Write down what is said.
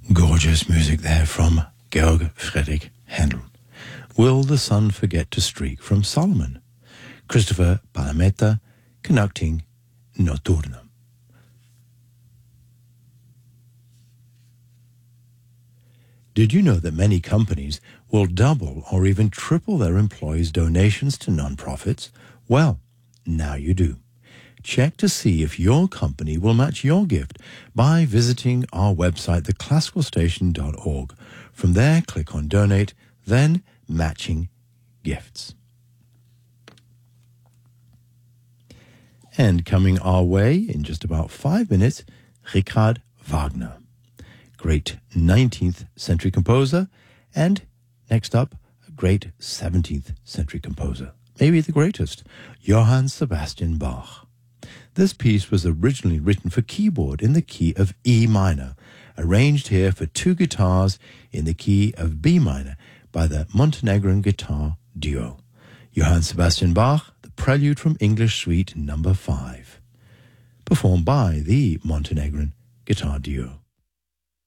Gorgeous music there from Georg Friedrich Handel. Will the Sun Forget to Streak from Solomon. Christopher Palameta conducting Notturno. Did you know that many companies will double or even triple their employees' donations to non-profits? Well, now you do. Check to see if your company will match your gift by visiting our website, theclassicalstation.org. From there, click on Donate, then Matching Gifts. And coming our way in just about 5 minutes, Richard Wagner, great 19th century composer, and next up, a great 17th century composer, maybe the greatest, Johann Sebastian Bach. This piece was originally written for keyboard in the key of E minor, arranged here for 2 guitars in the key of B minor by the Montenegrin Guitar Duo. Johann Sebastian Bach, the Prelude from English Suite No. 5, performed by the Montenegrin Guitar Duo.